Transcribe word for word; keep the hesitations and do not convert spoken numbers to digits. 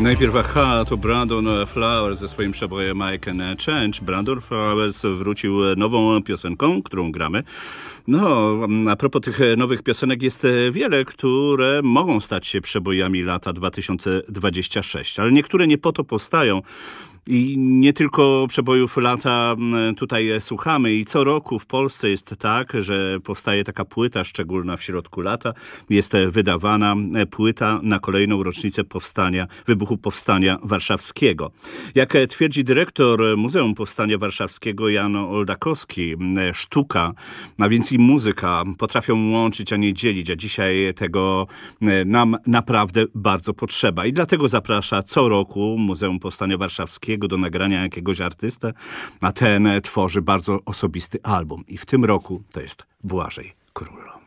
Najpierw aha, to Brandon Flowers ze swoim przebojem I Can Change. Brandon Flowers wrócił nową piosenką, którą gramy. No, a propos tych nowych piosenek jest wiele, które mogą stać się przebojami lata dwa tysiące dwudziestego szóstego, ale niektóre nie po to powstają. I nie tylko przebojów lata tutaj słuchamy i co roku w Polsce jest tak, że powstaje taka płyta szczególna w środku lata. Jest wydawana płyta na kolejną rocznicę powstania, wybuchu Powstania Warszawskiego. Jak twierdzi dyrektor Muzeum Powstania Warszawskiego Jan Oldakowski, sztuka, a więc i muzyka potrafią łączyć, a nie dzielić, a dzisiaj tego nam naprawdę bardzo potrzeba. I dlatego zaprasza co roku Muzeum Powstania Warszawskiego do nagrania jakiegoś artystę, a ten tworzy bardzo osobisty album. I w tym roku to jest Błażej Król.